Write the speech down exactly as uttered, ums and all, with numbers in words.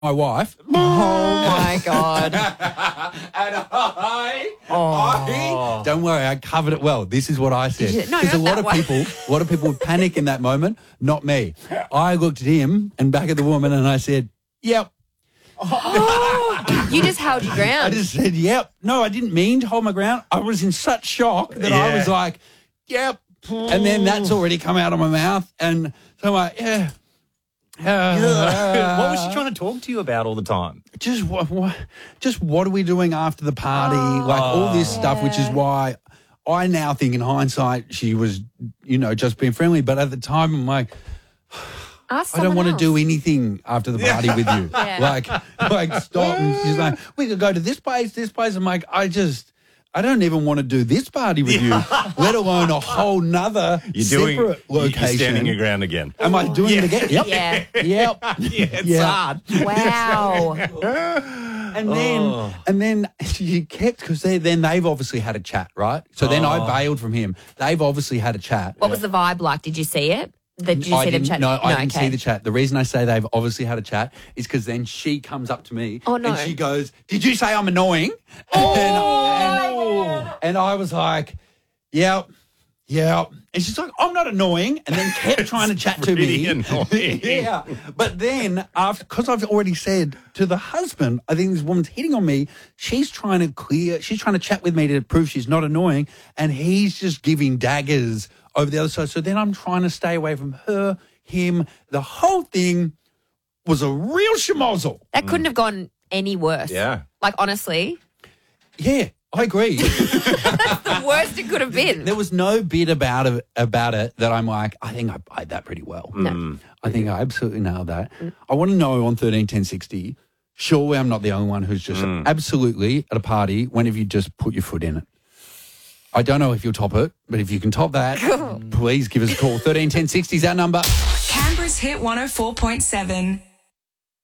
my wife. Oh, my God. And I, Oh. I, don't worry, I covered it well. This is what I said. Did you? No, Because a not lot that of one. people, a lot of people would panic in that moment, not me. I looked at him and back at the woman and I said, yep. You just held your I ground. just said, yep. No, I didn't mean to hold my ground. I was in such shock that I Yeah. was like, yep. And then that's already come out of my mouth. And so I'm like, yeah. Uh, what was she trying to talk to you about all the time? Just what, what, just what are we doing after the party? like all this stuff, which is why I now think in hindsight she was, you know, just being friendly. But at the time, I'm like, Ask I don't someone want to do else. anything after the party with you. Yeah. Like, like stop. And she's like, we could go to this place, this place. I'm like, I just, I don't even want to do this party with you, let alone a whole nother You're doing. separate location. You're standing your ground again. Am I doing it again? Yep. Yeah. Yep. Yeah, it's Yeah. hard. Wow. And then, Oh. and then she kept, because they, then they've obviously had a chat, right? So then Oh. I bailed from him. They've obviously had a chat. What was the vibe like? Did you see it? The, did you I see them didn't, chat? no, I didn't okay. see the chat. The reason I say they've obviously had a chat is because then she comes up to me Oh, no. and she goes, did you say I'm annoying? Oh, and, and, and I was like, yeah, yeah. And she's like, I'm not annoying. And then kept trying to chat to Really me. annoying. Yeah. But then after, because I've already said to the husband, I think this woman's hitting on me. She's trying to clear, she's trying to chat with me to prove she's not annoying. And he's just giving daggers over the other side. So then I'm trying to stay away from her, him. The whole thing was a real schmozzle. That couldn't have gone any worse. Yeah. Like, honestly, Yeah, I agree. the worst it could have been. There was no bit about it, about it that I'm like, I think I played that pretty well. No. I think I absolutely nailed that. I want to know on thirteen ten sixty, surely I'm not the only one who's just absolutely at a party whenever you just put your foot in it. I don't know if you'll top it, but if you can top that, please give us a call. thirteen ten sixty is our number. Canberra's Hit one oh four point seven.